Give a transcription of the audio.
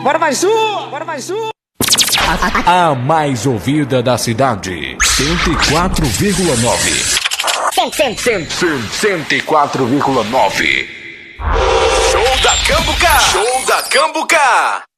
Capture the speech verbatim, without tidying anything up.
Bora mais um! Bora mais um! A mais ouvida da cidade, cento e quatro vírgula nove. cento e quatro vírgula nove. Show da Cambuca! Show da Cambuca!